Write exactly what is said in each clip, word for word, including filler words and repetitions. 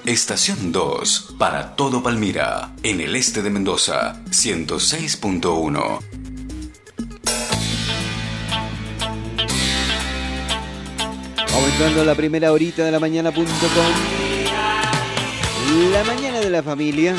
Estación dos, para todo Palmira, en el este de Mendoza, ciento seis punto uno. Aumentando la primera horita de la mañana punto com. La mañana de la familia.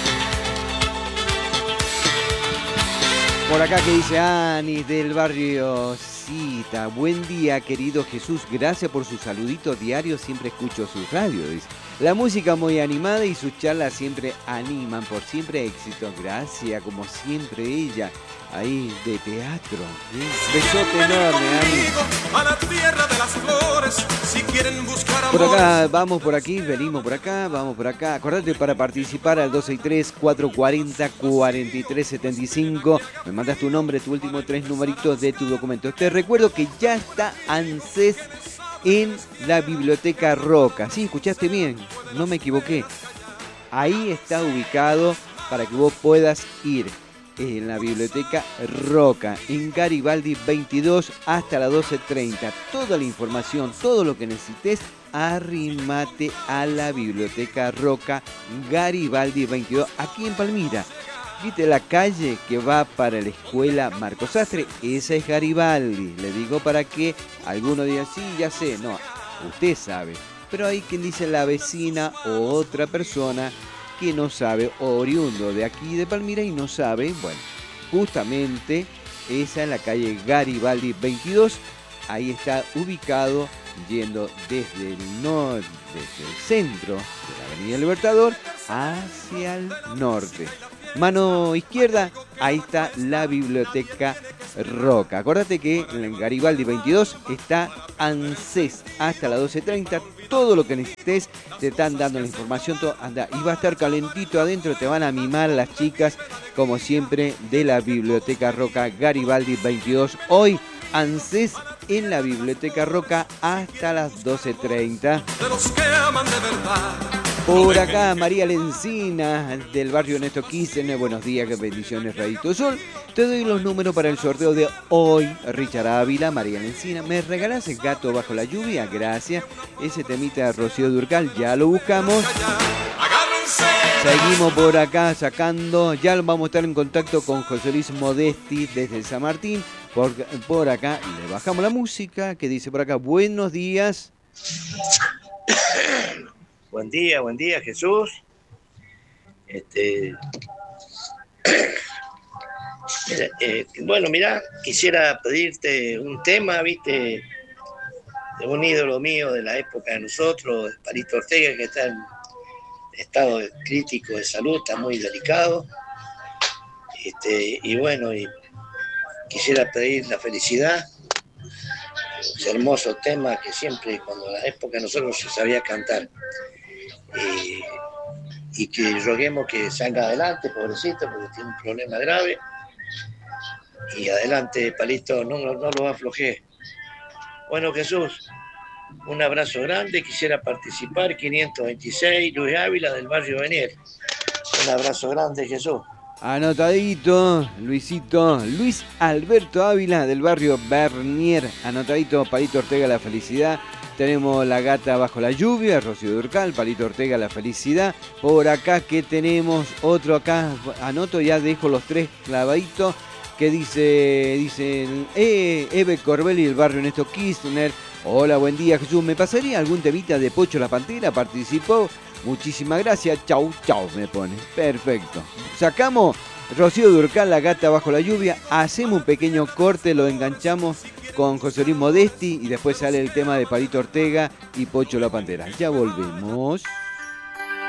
Por acá que dice Anis del barrio Cita. Buen día, querido Jesús. Gracias por sus saluditos diarios. Siempre escucho su radio. Dice. La música muy animada y sus charlas siempre animan. Por siempre éxito. Gracias, como siempre ella. Ahí de teatro. ¿Sí? Besote enorme, Anis. A la tierra de las flores, si quieren buscar amor. Por acá, vamos por aquí, venimos por acá, vamos por acá. Acordate para participar al dos seis tres, cuatro cuatro cero, cuatro tres siete cinco. Me mandas tu nombre, tu último tres numeritos de tu documento. Te recuerdo que ya está ANSES en la Biblioteca Roca. Sí, escuchaste bien, no me equivoqué. Ahí está ubicado para que vos puedas ir. En la Biblioteca Roca, en Garibaldi veintidós hasta las doce treinta. Toda la información, todo lo que necesites, arrimate a la Biblioteca Roca, Garibaldi veintidós, aquí en Palmira. ¿Viste la calle que va para la escuela Marcos Sastre? Esa es Garibaldi. Le digo para que alguno diga, sí, ya sé. No, usted sabe. Pero hay quien dice la vecina o otra persona que no sabe, oriundo de aquí de Palmira y no sabe, bueno, justamente esa es la calle Garibaldi veintidós, ahí está ubicado yendo desde el norte, desde el centro de la Avenida Libertador hacia el norte. Mano izquierda, ahí está la Biblioteca Roca. Acordate que en Garibaldi veintidós está ANSES hasta las doce treinta. Todo lo que necesites, te están dando la información. Todo, anda, y va a estar calentito adentro. Te van a mimar las chicas, como siempre, de la Biblioteca Roca Garibaldi veintidós. Hoy, ANSES en la Biblioteca Roca hasta las doce treinta. De los que aman de verdad. Por acá, María Lencina, del barrio Néstor Kirchner. Buenos días, que bendiciones, Radito Sol. Te doy los números para el sorteo de hoy. Richard Ávila, María Lencina. ¿Me regalás el gato bajo la lluvia? Gracias. Ese temita de Rocío Durcal, ya lo buscamos. Seguimos por acá sacando. Ya vamos a estar en contacto con José Luis Modesti desde San Martín. Por, por acá le bajamos la música, que dice por acá, buenos días. Buen día, buen día, Jesús. Este, mira, eh, bueno, mira, quisiera pedirte un tema, viste, de un ídolo mío de la época de nosotros, Palito Ortega, que está en estado crítico de salud, está muy delicado. Este, y bueno, y quisiera pedir la felicidad, ese hermoso tema que siempre, cuando en la época de nosotros se sabía cantar. Eh, y que roguemos que salga adelante, pobrecito, porque tiene un problema grave. Y adelante, Palito, no, no, no lo aflojé. Bueno, Jesús, un abrazo grande, quisiera participar, quinientos veintiséis, Luis Ávila, del barrio Beniel. Un abrazo grande, Jesús. Anotadito, Luisito, Luis Alberto Ávila, del barrio Bernier. Anotadito, Palito Ortega, la felicidad. Tenemos la gata bajo la lluvia, Rocío Durcal, Palito Ortega, la felicidad. Por acá que tenemos otro acá, anoto, ya dejo los tres clavaditos, que dice, dicen, eh, Eve Corbelli, del barrio Néstor Kirchner. Hola, buen día, Jesús. ¿Me pasaría algún temita de Pocho la Pantera? Participó. Muchísimas gracias. Chau, chau, me pone. Perfecto. Sacamos Rocío Durcal, la gata bajo la lluvia. Hacemos un pequeño corte, lo enganchamos con José Luis Modesti y después sale el tema de Palito Ortega y Pocho la Pantera. Ya volvemos.